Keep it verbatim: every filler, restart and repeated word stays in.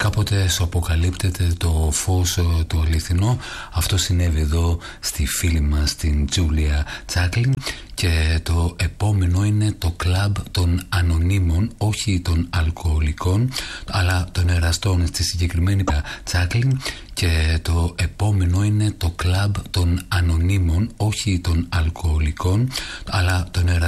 κάποτε σου αποκαλύπτεται το φως το αληθινό. Αυτό συνέβη εδώ στη φίλη μας την Τζούλια Τσάκλιν. Και το επόμενο είναι το κλαμπ των ανωνύμων, όχι των αλκοολικών αλλά των εραστών, στη συγκεκριμένη Τσάκλιν. Και το επόμενο είναι το κλαμπ των ανωνύμων, όχι των αλκοολικών αλλά των εραστών.